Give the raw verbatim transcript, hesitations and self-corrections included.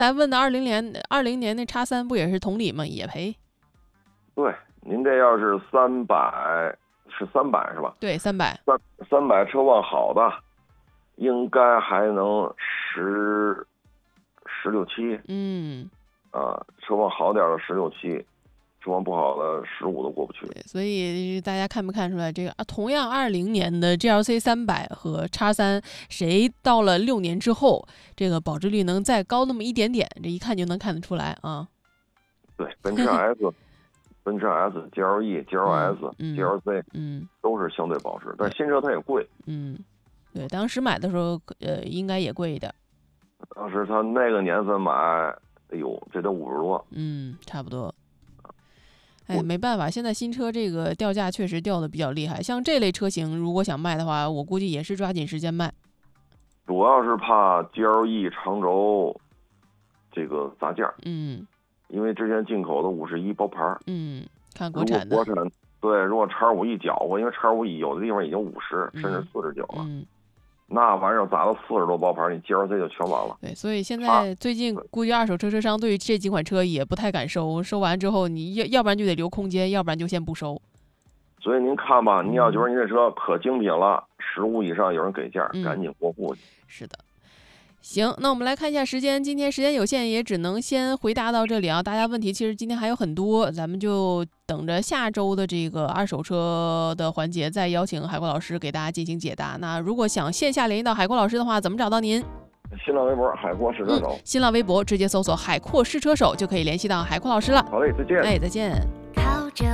咱问的二零年二零年那叉三不也是同理吗？也赔。 对，您这要是三百是三百是吧？ 对，三百。 三三百车况好的，应该还能十十六七。 嗯。 啊，车况好点的十六七，车况不好的十五都过不去。 所以大家看没看出来，这个啊，同样二零年的 G L C 三百和叉三，谁到了六年之后，这个保值率能再高那么一点点，这一看就能看得出来啊。 对，奔驰 S 奔驰 S、G L E、G L S、G L C， 嗯， 都是相对保值，但新车它也贵。 嗯，对，当时买的时候，呃，应该也贵一点。 当时他那个年份买，哎呦，这得五十多。 嗯，差不多。哎，没办法，现在新车这个掉价确实掉的比较厉害。像这类车型，如果想卖的话，我估计也是抓紧时间卖。 主要是怕 G L E 长轴这个砸价。 嗯。 因为之前进口的五十一包牌。 嗯，看国产的。 国产对，如果叉五一搅和，因为叉五一有的地方已经五十、嗯、甚至四十九了。 嗯。 那玩意儿砸到四十多包牌，你 G L C 就全完了。 对，所以现在最近估计二手车车商对于这几款车也不太敢收，收完之后你要要不然就得留空间，要不然就先不收。 所以您看吧，您要觉得您这车可精品了，十五以上有人给价，嗯、赶紧过户去。 是的。行，那我们来看一下时间，今天时间有限，也只能先回答到这里啊。大家问题其实今天还有很多，咱们就等着下周的这个二手车的环节再邀请海阔老师给大家进行解答。那如果想线下联系到海阔老师的话，怎么找到您？ 新浪微博海阔试车手、 嗯，新浪微博直接搜索海阔试车手就可以联系到海阔老师了。 好嘞，再见。 哎，再见。